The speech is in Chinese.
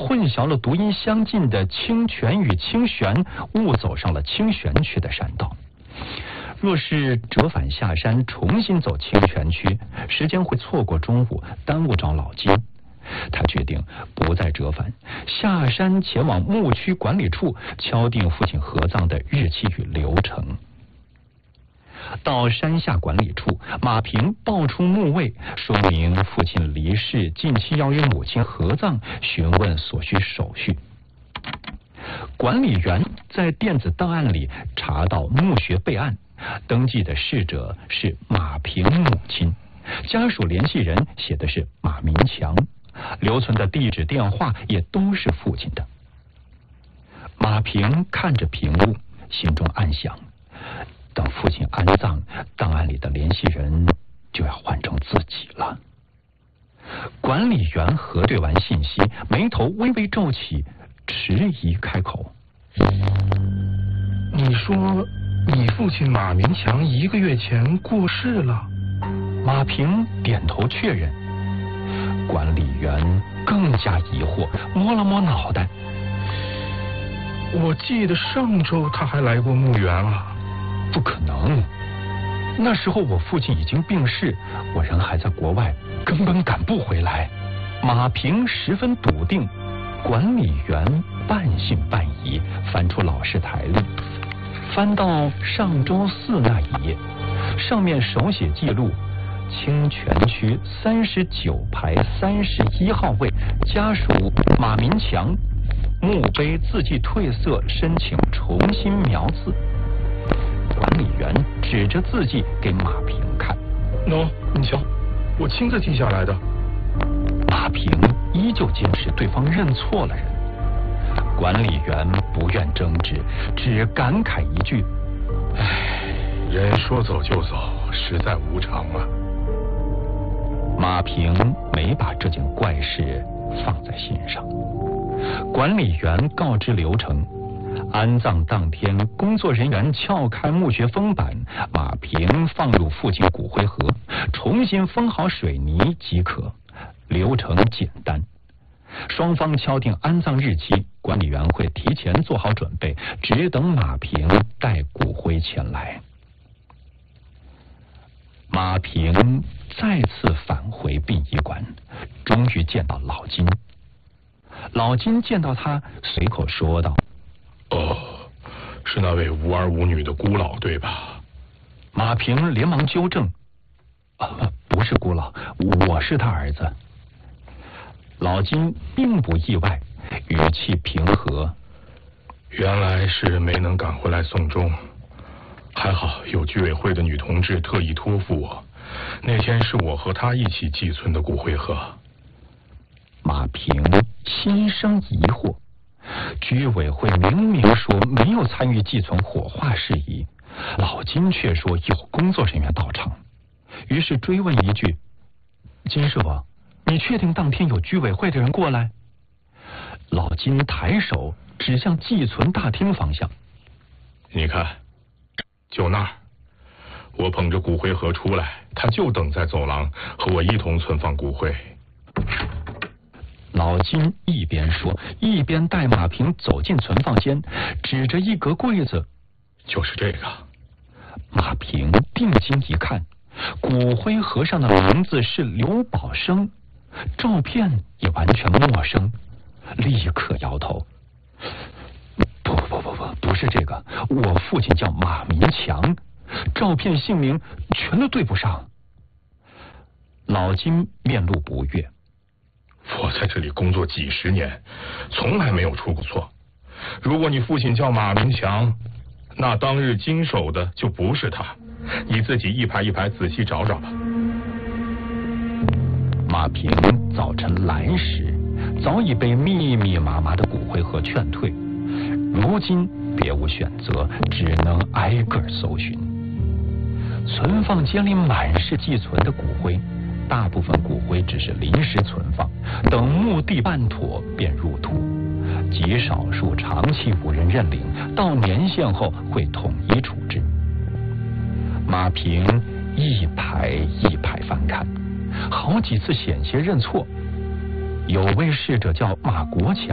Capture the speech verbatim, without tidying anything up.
混淆了读音相近的清泉与清玄，误走上了清玄区的山道。若是折返下山，重新走清泉区，时间会错过中午，耽误找老金。他决定不再折返，下山前往牧区管理处敲定父亲合葬的日期与流程。到山下管理处，马平报出墓位，说明父亲离世，近期要与母亲合葬，询问所需手续。管理员在电子档案里查到墓穴备案，登记的逝者是马平母亲，家属联系人写的是马明强，留存的地址电话也都是父亲的。马平看着屏幕，心中暗想，等父亲安葬，档案里的联系人就要换成自己了。管理员核对完信息，眉头微微皱起，迟疑开口： 你说你父亲马明强一个月前过世了？ 马平点头确认。管理员更加疑惑，摸了摸脑袋： 我记得上周他还来过墓园啊。 不可能，那时候我父亲已经病逝，我人还在国外，根本赶不回来。马平十分笃定。管理员半信半疑，翻出老式台历，翻到上周四那一页，上面手写记录：清泉区三十九排三十一号位，家属马明强，墓碑字迹褪色，申请重新描字。管理员指着字迹给马平看： 喏，你瞧，我亲自记下来的。 马平依旧坚持对方认错了人。管理员不愿争执，只感慨一句： 唉，人说走就走，实在无常啊。 马平没把这件怪事放在心上。管理员告知流程：安葬当天，工作人员撬开墓穴封板，马平放入父亲骨灰盒，重新封好水泥即可。流程简单，双方敲定安葬日期，管理员会提前做好准备，只等马平带骨灰前来。马平再次返回殡仪馆，终于见到老金。老金见到他，随口说道： 哦，是那位无儿无女的孤老，对吧？ 马平连忙纠正：啊，不是孤老，我是他儿子。老金并不意外，语气平和： 原来是没能赶回来送终，还好有居委会的女同志特意托付我，那天是我和她一起寄存的骨灰盒。 马平心生疑惑，居委会明明说没有参与寄存火化事宜，老金却说有工作人员到场，于是追问一句：金师傅，你确定当天有居委会的人过来？老金抬手指向寄存大厅方向： 你看，就那儿，我捧着骨灰盒出来，他就等在走廊和我一同存放骨灰。 老金一边说，一边带马平走进存放间，指着一格柜子： 就是这个。 马平定睛一看，骨灰盒上的名字是刘宝生，照片也完全陌生，立刻摇头：不不不不，不是这个，我父亲叫马明强，照片姓名全都对不上。老金面露不悦： 我在这里工作几十年，从来没有出过错。如果你父亲叫马明强，那当日经手的就不是他，你自己一排一排仔细找找吧。 马平早晨来时，早已被密密麻麻的骨灰盒劝退，如今别无选择，只能挨个搜寻。存放间里满是寄存的骨灰，大部分骨灰只是临时存放，等墓地办妥便入土，极少数长期无人认领，到年限后会统一处置。马平一排一排翻看，好几次险些认错。有位逝者叫马国强，